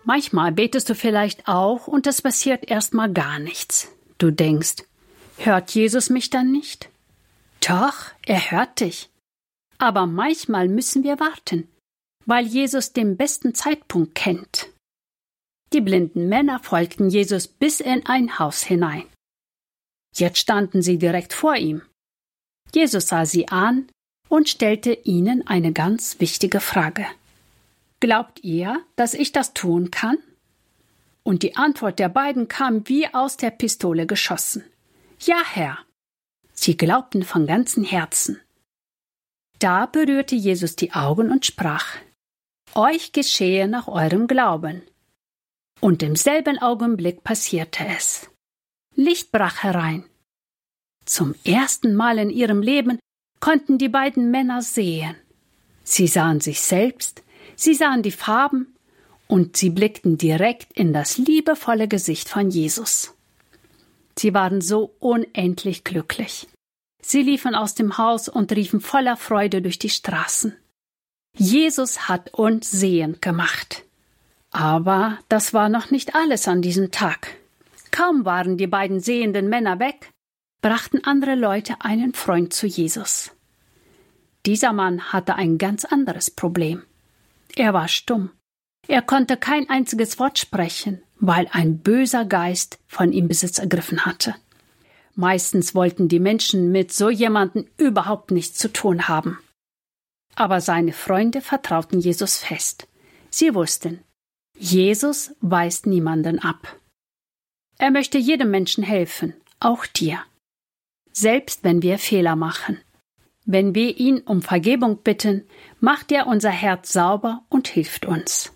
Manchmal betest du vielleicht auch und es passiert erstmal gar nichts. Du denkst, hört Jesus mich dann nicht? Doch, er hört dich. Aber manchmal müssen wir warten, weil Jesus den besten Zeitpunkt kennt. Die blinden Männer folgten Jesus bis in ein Haus hinein. Jetzt standen sie direkt vor ihm. Jesus sah sie an und stellte ihnen eine ganz wichtige Frage. Glaubt ihr, dass ich das tun kann? Und die Antwort der beiden kam wie aus der Pistole geschossen. Ja, Herr. Sie glaubten von ganzem Herzen. Da berührte Jesus die Augen und sprach: Euch geschehe nach eurem Glauben. Und im selben Augenblick passierte es. Licht brach herein. Zum ersten Mal in ihrem Leben konnten die beiden Männer sehen. Sie sahen sich selbst, sie sahen die Farben und sie blickten direkt in das liebevolle Gesicht von Jesus. Sie waren so unendlich glücklich. Sie liefen aus dem Haus und riefen voller Freude durch die Straßen. Jesus hat uns sehend gemacht. Aber das war noch nicht alles an diesem Tag. Kaum waren die beiden sehenden Männer weg, brachten andere Leute einen Freund zu Jesus. Dieser Mann hatte ein ganz anderes Problem. Er war stumm. Er konnte kein einziges Wort sprechen, weil ein böser Geist von ihm Besitz ergriffen hatte. Meistens wollten die Menschen mit so jemandem überhaupt nichts zu tun haben. Aber seine Freunde vertrauten Jesus fest. Sie wussten, Jesus weist niemanden ab. Er möchte jedem Menschen helfen, auch dir. Selbst wenn wir Fehler machen. Wenn wir ihn um Vergebung bitten, macht er unser Herz sauber und hilft uns.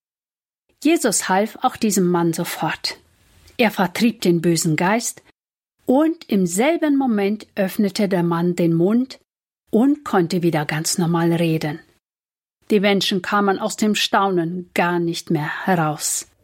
Jesus half auch diesem Mann sofort. Er vertrieb den bösen Geist und im selben Moment öffnete der Mann den Mund und konnte wieder ganz normal reden. Die Menschen kamen aus dem Staunen gar nicht mehr heraus.